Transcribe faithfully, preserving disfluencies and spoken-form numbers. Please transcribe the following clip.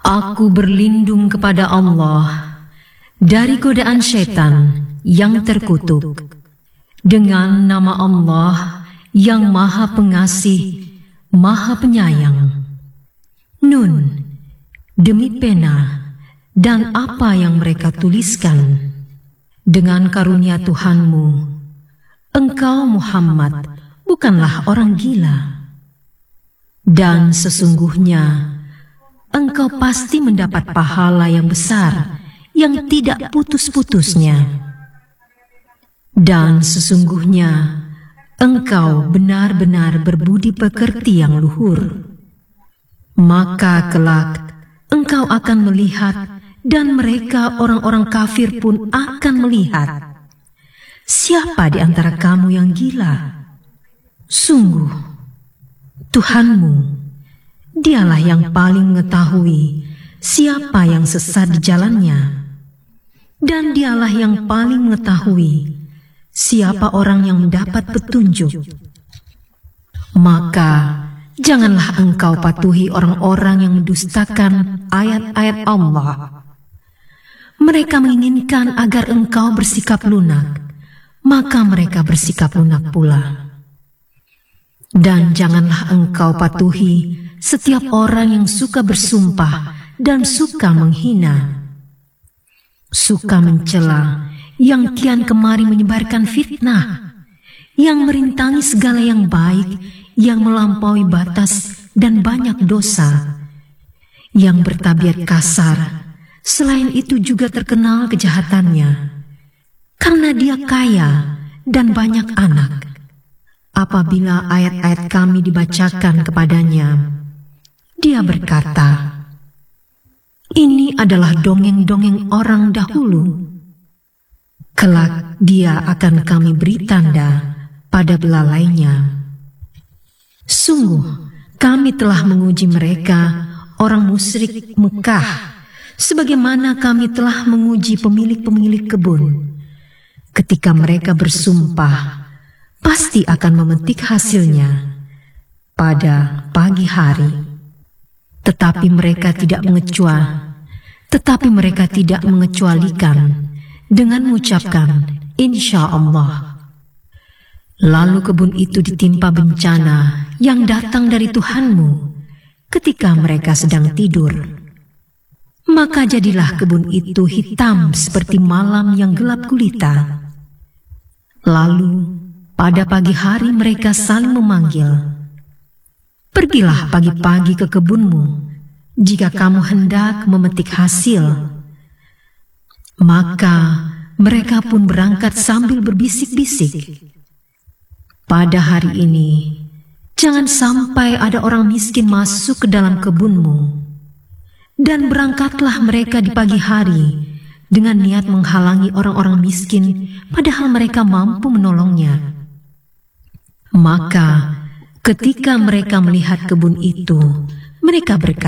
Aku berlindung kepada Allah dari godaan syaitan yang terkutuk. Dengan nama Allah yang Maha Pengasih, Maha Penyayang. Nun, demi pena dan apa yang mereka tuliskan. Dengan karunia Tuhanmu, engkau Muhammad bukanlah orang gila. Dan sesungguhnya engkau pasti mendapat pahala yang besar yang tidak putus-putusnya. Dan sesungguhnya engkau benar-benar berbudi pekerti yang luhur. Maka kelak engkau akan melihat, dan mereka orang-orang kafir pun akan melihat, siapa di antara kamu yang gila. Sungguh Tuhanmu, Dialah yang paling mengetahui siapa yang sesat di jalannya, dan Dialah yang paling mengetahui siapa orang yang mendapat petunjuk. Maka janganlah engkau patuhi orang-orang yang mendustakan ayat-ayat Allah. Mereka menginginkan agar engkau bersikap lunak, maka mereka bersikap lunak pula. Dan janganlah engkau patuhi setiap orang yang suka bersumpah dan suka menghina, suka mencela, yang kian kemari menyebarkan fitnah, yang merintangi segala yang baik, yang melampaui batas dan banyak dosa, yang bertabiat kasar. Selain itu juga terkenal kejahatannya, karena dia kaya dan banyak anak. Apabila ayat-ayat kami dibacakan kepadanya, dia berkata, ini adalah dongeng-dongeng orang dahulu. Kelak dia akan kami beri tanda pada belalainya. Sungguh kami telah menguji mereka, orang musyrik Mekah, sebagaimana kami telah menguji pemilik-pemilik kebun. Ketika mereka bersumpah, pasti akan memetik hasilnya pada pagi hari. Tetapi mereka tidak mengecua, tetapi mereka tidak mengecualikan dengan mengucapkan insya Allah. Lalu kebun itu ditimpa bencana yang datang dari Tuhanmu ketika mereka sedang tidur. Maka jadilah kebun itu hitam seperti malam yang gelap gulita. Lalu pada pagi hari mereka saling memanggil, pergilah pagi-pagi ke kebunmu jika kamu hendak memetik hasil. Maka mereka pun berangkat sambil berbisik-bisik, pada hari ini jangan sampai ada orang miskin masuk ke dalam kebunmu. Dan berangkatlah mereka di pagi hari dengan niat menghalangi orang-orang miskin, padahal mereka mampu menolongnya. Maka ketika mereka melihat kebun itu, mereka berkata,